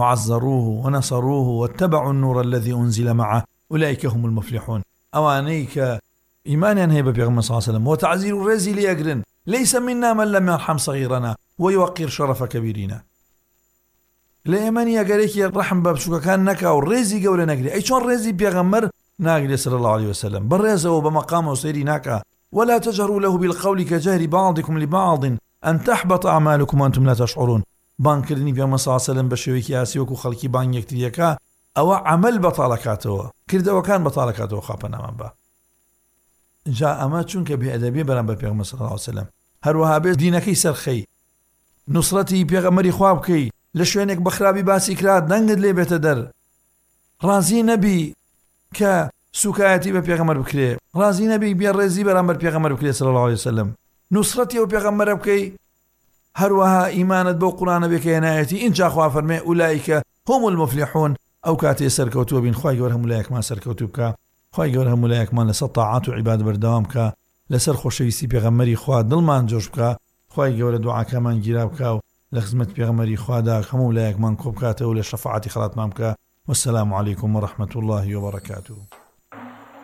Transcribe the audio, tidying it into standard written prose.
وعزروه ونصروه واتبعوا النور الذي أنزل معه أولئك هم المفلحون. أوانيك إيمانيا هي ببيغمبر صلى الله عليه وسلم وتعزير الرزي ليقرن ليس منا من لم يرحم صغيرنا ويوقر شرف كبيرنا. لإيمانيا قاليك رحم بابشوكا كان نكا والرزي قول نقري أي شون رزي بيغمبر ناقري صلى الله عليه وسلم بالرزة وبمقام وسيري ناكا ولا تجهروا له بالقول كجهر بعضكم لبعض أن تحبط أعمالكم وأنتم لا تشعرون. بانكرني بيغمبر صلى الله عليه وسلم بشويك ياسيوك وخلقي بان يكتريكا أو عمل بطالكاته كرده وكان بطالكاته خابنا من با جاء ما چونك بأدبي برام بيغمبر صلى الله عليه وسلم هروها بس دينكي سرخي نصرتي بيغمبري خوابكي لشوينك بخرابي باسي كرات دنگد لي بيتدر رازي نبي ك سوكايتي بيغمبر بكري رازي نبي بيرزي برام بيغمبر بكري صلى الله عليه وسلم نصرتي وبيغمبر بكي هروها إيمانت بو قرآن بكينايتي إن جا خوا فرمي أولئك هم المفلحون أو كاتي سركوتو بين خواهي قولهم ملايك ما سركوتو بكا خواهي قولهم ملايك ما لسطاعات وعباد بردوام بكا لسر خوشويسي بيغمري خواه دلمان جوش بكا خواهي قول دعا كمان جيرا بكا لخزمت بيغمري خواه دا خمو ملايك من كوب كاته ولشفاعتي خلات مامكا والسلام عليكم ورحمة الله وبركاته.